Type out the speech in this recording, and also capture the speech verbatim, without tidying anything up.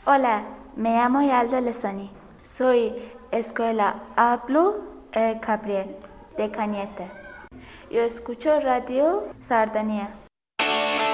Hola, me llamo Yalda Lezani. Soy Escuela Hablo eh, Gabriel de Cañete. Yo escucho Radio Sardanía.